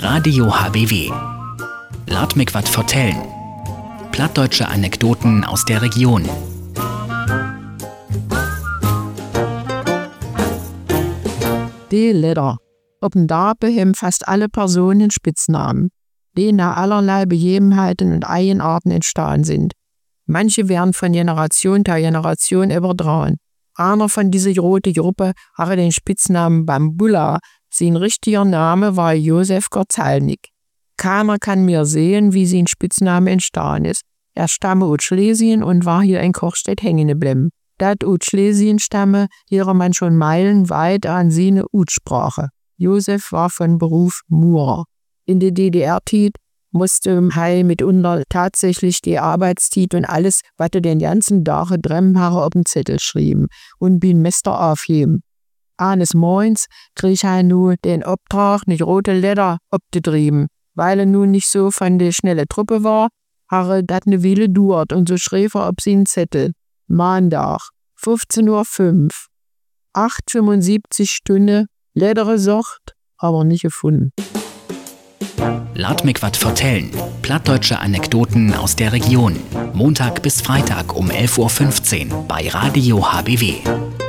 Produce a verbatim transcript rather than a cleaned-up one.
Radio H B W. Lad mich wat vertellen. Plattdeutsche Anekdoten aus der Region. Die Lieder. Op dem Dorpe haben fast alle Personen Spitznamen, die nach allerlei Begebenheiten und Eigenarten entstanden sind. Manche werden von Generation zu Generation übertragen. Einer von dieser roten Gruppe hatte den Spitznamen Bambula. Sein richtiger Name war Josef Korzalnik. Keiner kann mir sehen, wie sein Spitzname entstanden ist. Er stamme aus Schlesien und war hier in Kochstedt hängen geblieben. Dat aus Schlesien stamme, höre man schon meilenweit an seine Utsprache. Josef war von Beruf Murer. In der D D R-Zeit musste er mitunter tatsächlich die Arbeitszeit und alles, was er den ganzen Tag drin hatte, auf den Zettel schrieben und bin Mester aufheben. Eines Morgens krieg er nun den Auftrag, nicht rote Leder abzutrieben. Weil er nun nicht so von der schnelle Truppe war, habe dat ne Weile dauert und so schrieb er auf seinen Zettel. Montag, fünfzehn Uhr fünf, acht fünfundsiebzig Stunden, Ledere Socht, aber nicht gefunden. Lad mich wat vertellen. Plattdeutsche Anekdoten aus der Region. Montag bis Freitag um elf Uhr fünfzehn bei Radio H B W.